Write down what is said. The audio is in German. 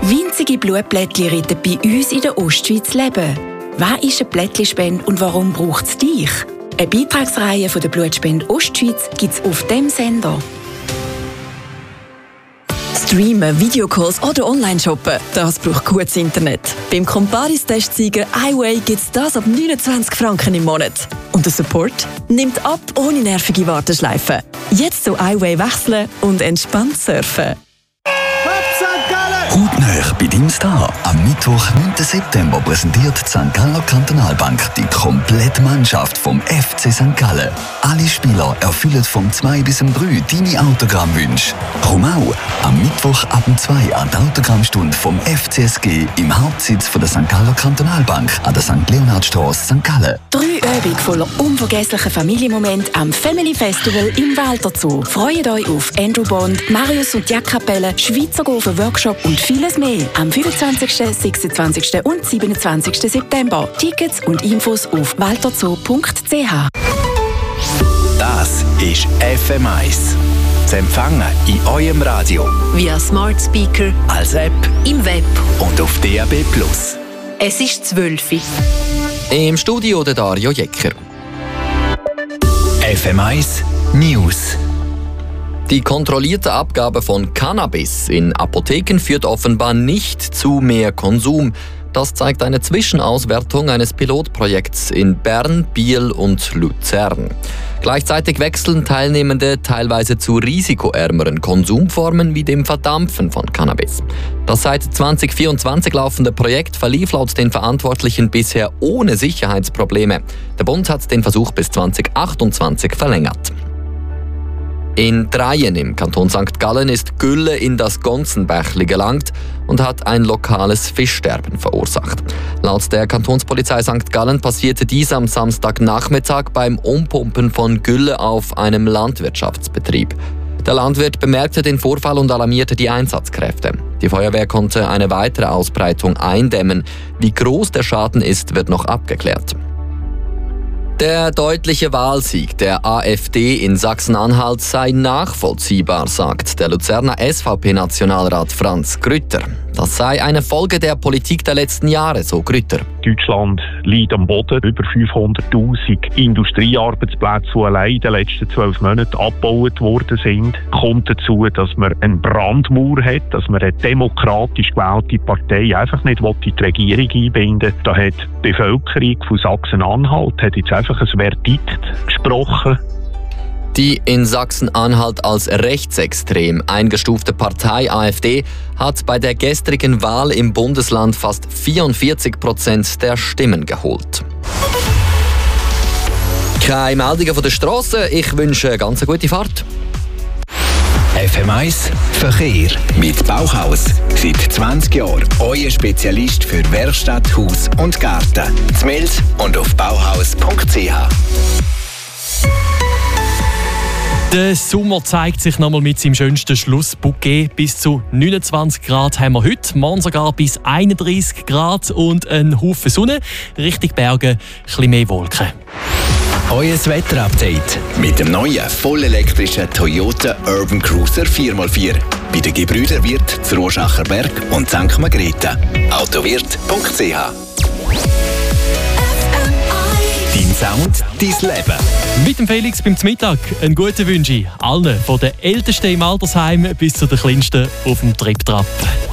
Winzige Blutplättchen retten bei uns in der Ostschweiz Leben. Was ist eine Plättchenspende und warum braucht es dich? Eine Beitragsreihe von der Blutspende Ostschweiz gibt es auf dem Sender. Streamen, Videocalls oder Online-Shoppen, das braucht gutes Internet. Beim Comparis-Testsieger iWay gibt es das ab 29 Franken im Monat. Und der Support nimmt ab ohne nervige Warteschleifen. Jetzt zu iWay wechseln und entspannt surfen. Hautnah bei deinem Star. Am Mittwoch, 9. September, präsentiert die St. Galler Kantonalbank die komplette Mannschaft vom FC St. Gallen. Alle Spieler erfüllen vom 2 bis 3 deine Autogrammwünsche. Komm auch am Mittwoch ab 2 an die Autogrammstunde vom FCSG im Hauptsitz von der St. Galler Kantonalbank an der St. Leonhardstrasse, St. Gallen. 3 Übungen voller unvergesslichen Familienmomente am Family Festival im Walter Zoo. Freut euch auf Andrew Bond, Marius und die Kapelle, Schweizer Gofen Workshop und vieles mehr am 25., 26. und 27. September. Tickets und Infos auf walterzoo.ch. Das ist FM1. Zu empfangen in eurem Radio, Via Smart Speaker, als App im Web. und auf DAB+. Es ist 12 Uhr. Im Studio der Dario Jecker. FM1 News. Die kontrollierte Abgabe von Cannabis in Apotheken führt offenbar nicht zu mehr Konsum. Das zeigt eine Zwischenauswertung eines Pilotprojekts in Bern, Biel und Luzern. Gleichzeitig wechseln Teilnehmende teilweise zu risikoärmeren Konsumformen wie dem Verdampfen von Cannabis. Das seit 2024 laufende Projekt verlief laut den Verantwortlichen bisher ohne Sicherheitsprobleme. Der Bund hat den Versuch bis 2028 verlängert. In Dreien im Kanton St. Gallen ist Gülle in das Gonzenbächli gelangt und hat ein lokales Fischsterben verursacht. Laut der Kantonspolizei St. Gallen passierte dies am Samstagnachmittag beim Umpumpen von Gülle auf einem Landwirtschaftsbetrieb. Der Landwirt bemerkte den Vorfall und alarmierte die Einsatzkräfte. Die Feuerwehr konnte eine weitere Ausbreitung eindämmen. Wie groß der Schaden ist, wird noch abgeklärt. Der deutliche Wahlsieg der AfD in Sachsen-Anhalt sei nachvollziehbar, sagt der Luzerner SVP-Nationalrat Franz Grütter. Das sei eine Folge der Politik der letzten Jahre, so Grütter. Deutschland liegt am Boden. Über 500'000 Industriearbeitsplätze, die allein in den letzten 12 Monaten abgebaut worden sind. Kommt dazu, dass man einen Brandmauer hat, dass man eine demokratisch gewählte Partei einfach nicht in die Regierung einbinden will. Da hat die Bevölkerung von Sachsen-Anhalt hat jetzt einfach ein Verdikt gesprochen. Die in Sachsen-Anhalt als rechtsextrem eingestufte Partei AfD hat bei der gestrigen Wahl im Bundesland fast 44% der Stimmen geholt. Keine Meldungen von der Straße. Ich wünsche eine ganz gute Fahrt. FM1 Verkehr mit Bauhaus. Seit 20 Jahren euer Spezialist für Werkstatt, Haus und Garten. In Mels und auf bauhaus.ch. Der Sommer zeigt sich nochmal mit seinem schönsten Schlussbouquet. Bis zu 29 Grad haben wir heute, morgen sogar bis 31 Grad und ein Haufen Sonne. Richtung Berge ein bisschen mehr Wolken. Euer Wetterupdate mit dem neuen vollelektrischen Toyota Urban Cruiser 4x4. Bei den Gebrüder Wirth zu Rorschacher Berg und St. Margrethe. Autowirt.ch. Dein Sound, dein Leben. Mit dem Felix beim Mittag einen guten Wünsche allen, von den Ältesten im Altersheim bis zu den Kleinsten auf dem Trip-Trap.